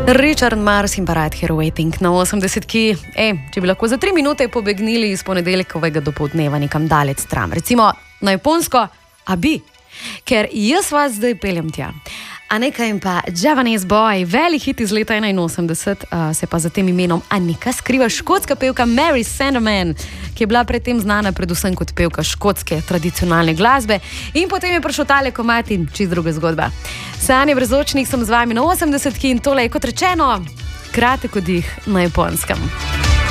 Richard Marx in pa Right Here Waiting na 80-ki. Če bi lahko za 3 minute pobegnili iz ponedeljkovega dopoldneva nekam daleč stran, recimo na Japonsko, a bi? Ker jaz vas zdaj peljem tja. A nekaj in pa Javanese Boy, velik hit iz leta 81, se pa za tem imenom Anika skriva škotska pevka Mary Sanderman, ki je bila predtem znana predvsem kot pevka škotske tradicionalne glasbe in potem je prišel tale komad in čist druga zgodba. Sanje Brezočnik sem z vami na 80-ki in tole je kot rečeno kratek oddih na Japonskem.